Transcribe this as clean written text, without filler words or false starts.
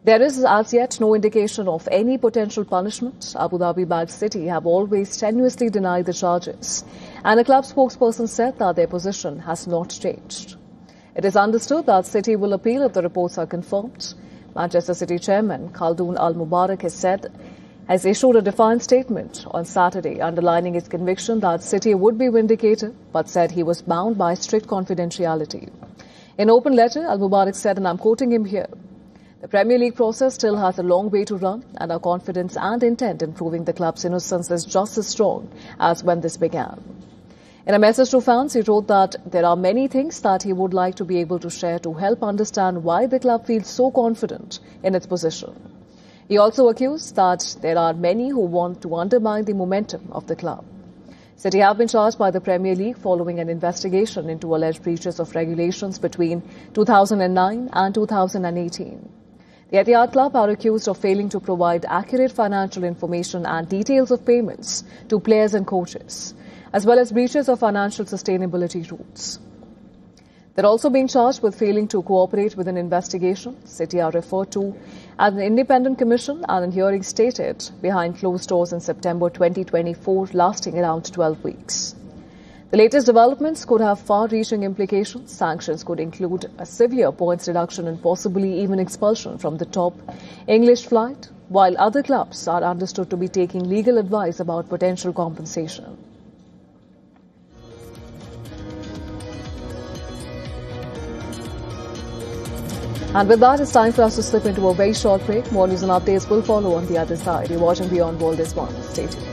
There is as yet no indication of any potential punishment. Abu Dhabi-backed City have always strenuously denied the charges, and a club spokesperson said that their position has not changed. It is understood that City will appeal if the reports are confirmed. Manchester City chairman Khaldoon Al-Mubarak has issued a defiant statement on Saturday, underlining his conviction that City would be vindicated, but said he was bound by strict confidentiality. In an open letter, Al-Mubarak said, and I'm quoting him here, "The Premier League process still has a long way to run, and our confidence and intent in proving the club's innocence is just as strong as when this began." In a message to fans, he wrote that there are many things that he would like to be able to share to help understand why the club feels so confident in its position. He also accused that there are many who want to undermine the momentum of the club. City have been charged by the Premier League following an investigation into alleged breaches of regulations between 2009 and 2018. The Etihad Club are accused of failing to provide accurate financial information and details of payments to players and coaches, as well as breaches of financial sustainability rules. They're also being charged with failing to cooperate with an investigation. City are referred to as an independent commission, and a hearing stated behind closed doors in September 2024, lasting around 12 weeks. The latest developments could have far-reaching implications. Sanctions could include a severe points reduction and possibly even expulsion from the top English flight, while other clubs are understood to be taking legal advice about potential compensation. And with that, it's time for us to slip into a very short break. More news and updates will follow on the other side. You're watching Beyond World is One. Stay tuned.